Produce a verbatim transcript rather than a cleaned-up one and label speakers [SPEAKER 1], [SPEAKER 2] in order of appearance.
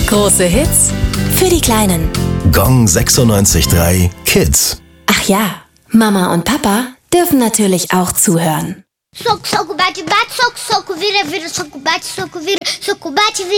[SPEAKER 1] Große Hits für die Kleinen.
[SPEAKER 2] Gong sechsundneunzig Komma drei Kids.
[SPEAKER 1] Ach ja, Mama und Papa dürfen natürlich auch zuhören.
[SPEAKER 3] Soco, soco, bate, bate, soco, soco, vira, vira, soco, bate, soco, vira, soco, bate, vira.